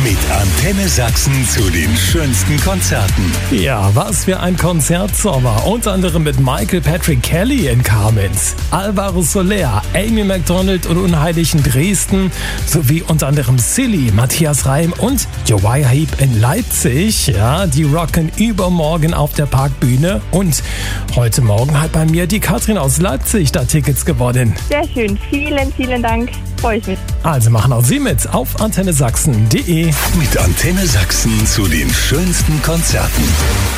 Mit Antenne Sachsen zu den schönsten Konzerten. Ja, was für ein Konzertsommer. Unter anderem mit Michael Patrick Kelly in Kamenz, Alvaro Soler, Amy Macdonald und Unheiligen Dresden, sowie unter anderem Silly, Matthias Reim und Uriah Heep in Leipzig. Ja, die rocken übermorgen auf der Parkbühne. Und heute Morgen hat bei mir die Katrin aus Leipzig da Tickets gewonnen. Sehr schön, vielen Dank, freue ich mich. Also machen auch Sie mit auf antennesachsen.de. Mit Antenne Sachsen zu den schönsten Konzerten.